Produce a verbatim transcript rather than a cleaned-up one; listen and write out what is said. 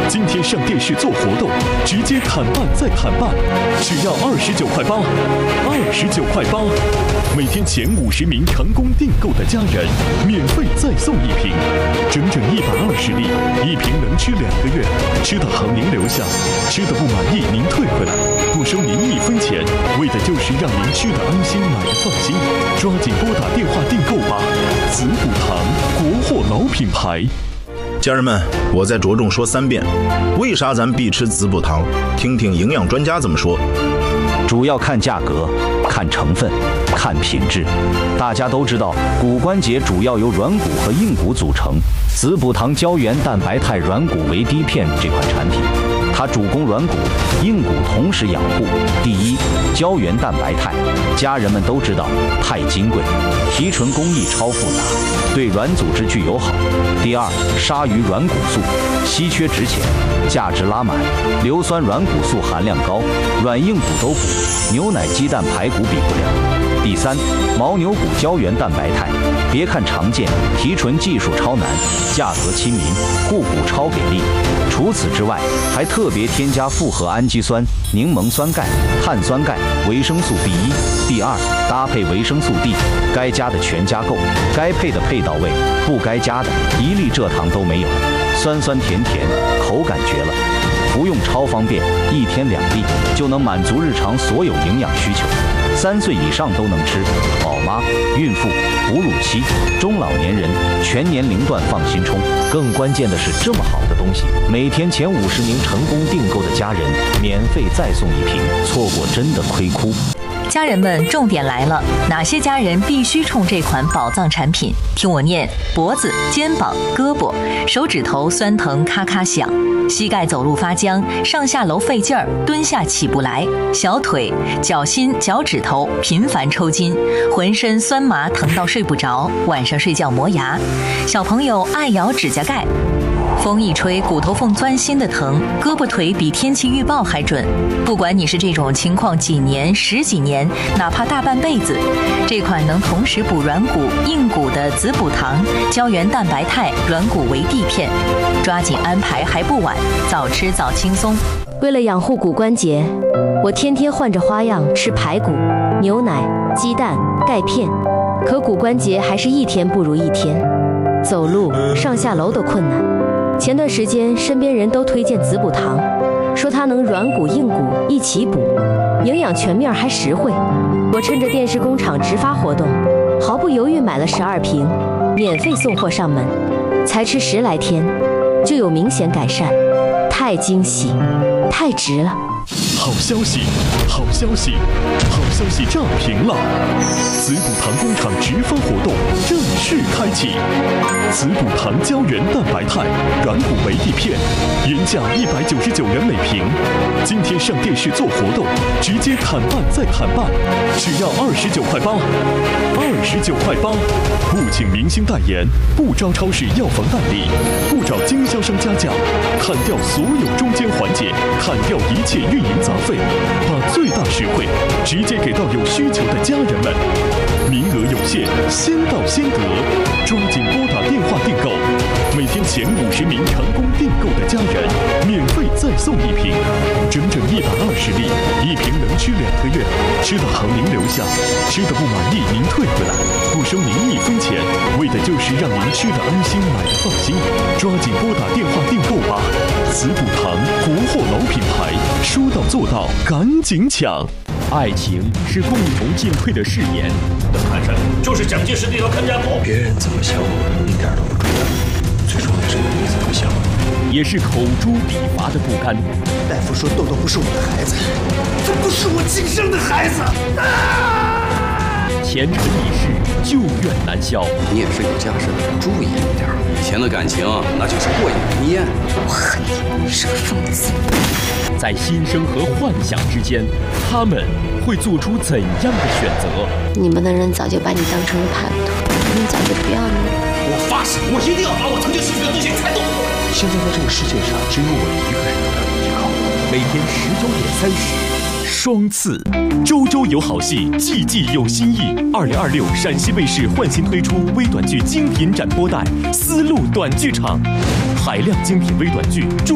今天上电视做活动，直接砍半再砍半，只要二十九块八，二十九块八。每天前五十名成功订购的家人，免费再送一瓶，整整一百二十粒，一瓶能吃两个月，吃的好您留下，吃的不满意您退回来，不收您一分钱，为的就是让您吃的安心，买的放心。抓紧拨打电话订购吧，子补堂，国货老品牌。 家人们，我再着重说三遍，为啥咱必吃子补堂？听听营养专家怎么说。 主要看价格，看成分，看品质。大家都知道，骨关节主要由软骨和硬骨组成。子补堂胶原蛋白肽软骨维 D 片这款产品，它主攻软骨、硬骨同时养护。第一，胶原蛋白肽，家人们都知道太金贵，提纯工艺超复杂，对软组织具友好。第二，鲨鱼软骨素，稀缺值钱，价值拉满，硫酸软骨素含量高，软硬骨都补，牛奶、鸡蛋、排骨比不了。第三，牦牛骨胶原蛋白肽，别看常见，提纯技术超难，价格亲民，护骨超给力。除此之外，还特别添加复合氨基酸、柠檬酸钙、碳酸钙、维生素 B 一。第二，搭配维生素 D， 该加的全加够，该配的配到位，不该加的一粒蔗糖都没有，酸酸甜甜，口感绝了。服用超方便，一天两粒就能满足日常所有营养需求。三岁以上都能吃，宝妈、孕妇、哺乳期、中老年人全年龄段放心冲。更关键的是，这么好的东西，每天前五十名成功订购的家人免费再送一瓶，错过真的亏哭。 家人们，重点来了，哪些家人必须冲这款宝藏产品？听我念：脖子、肩膀、胳膊、手指头酸疼咔咔响，膝盖走路发僵，上下楼费劲儿，蹲下起不来，小腿、脚心、脚趾头频繁抽筋，浑身酸麻疼到睡不着，晚上睡觉磨牙，小朋友爱咬指甲盖。风一吹，骨头缝钻心的疼，胳膊腿比天气预报还准。不管你是这种情况几年、十几年，哪怕大半辈子，这款能同时补软骨、硬骨的子补堂胶原蛋白肽软骨维 D 片，抓紧安排还不晚，早吃早轻松。 为了养护骨关节，我天天换着花样吃排骨、牛奶、鸡蛋、钙片，可骨关节还是一天不如一天，走路、上下楼都困难。前段时间身边人都推荐子补堂，说它能软骨硬骨一起补，营养全面还实惠。我趁着电视工厂直发活动，毫不犹豫买了十二瓶，免费送货上门，才吃十来天就有明显改善，太惊喜，太值了。 好消息，好消息，好消息炸屏了！子补堂工厂直发活动正式开启。子补堂胶原蛋白肽软骨维 D 片，原价一百九十九元每瓶，今天上电视做活动，直接砍半再砍半，只要二十九块八，二十九块八。不请明星代言，不招超市药房代理，不找经销商加价，砍掉所有中间环节，砍掉一切运营杂费，把最大实惠直接给到有需求的家人们。名额有限，先到先得，抓紧拨打电话订购。每天前五十名成功订购的家人，免费再送一瓶，整整一百二十粒，一瓶能吃两个月，吃的好您留下，吃的不满意您退回来，不收您一分钱，为的就是让您吃的安心，买的放心。抓紧拨打电话订购吧，子补堂，国货老品牌，说到做到，赶紧抢！ 爱情是共同进退的誓言。 的看上就是蒋介石那条看家谱。 别人怎么想我，一点都不重要，最重要的是你怎么想我。 也是口诛笔伐的不甘。 大夫说豆豆不是我的孩子，这不是我亲生的孩子。啊！ 前尘已逝，旧怨难消。 你也是有家室的，注意一点。以前的感情那就是过眼云烟。 我恨你，你是个疯子。 在心声和幻想之间，他们会做出怎样的选择？ 你们的人早就把你当成了叛徒，他们早就不要你了。 我发誓，我一定要把我曾经失去的东西全都还。 现在在这个世界上，只有我一个人能依靠。 每天十九点三十，双刺，周周有好戏，季季有新意。二零二六陕西卫视焕新推出微短剧精品展播带《丝路短剧场》，海量精品微短剧。